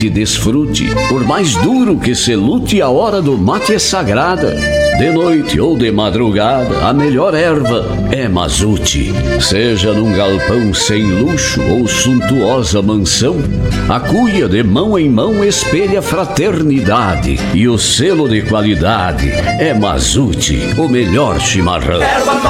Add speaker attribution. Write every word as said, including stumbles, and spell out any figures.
Speaker 1: e desfrute. Por mais duro que se lute, a hora do mate é sagrada. De noite ou de madrugada, a melhor erva é Mazute. Seja num galpão sem luxo ou suntuosa mansão, a cuia de mão em mão espelha fraternidade. E o selo de qualidade é Mazute, o melhor chimarrão.